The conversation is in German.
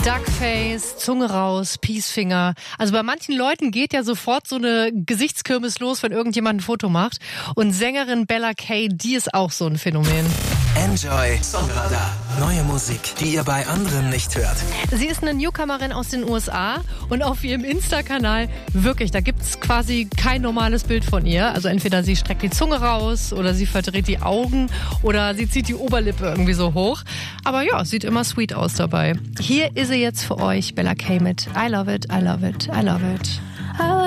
Duckface, Zunge raus, Peacefinger. Also bei manchen Leuten geht ja sofort so eine Gesichtskirmes los, wenn irgendjemand ein Foto macht. Und Sängerin Bella Kay, die ist auch so ein Phänomen. Enjoy Songradar. Neue Musik, die ihr bei anderen nicht hört. Sie ist eine Newcomerin aus den USA und auf ihrem Insta-Kanal, wirklich, da gibt's quasi kein normales Bild von ihr. Also entweder sie streckt die Zunge raus oder sie verdreht die Augen oder sie zieht die Oberlippe irgendwie so hoch. Aber ja, sieht immer sweet aus dabei. Hier ist sie jetzt für euch, Bella Kay mit I Love It, I Love It, I Love It.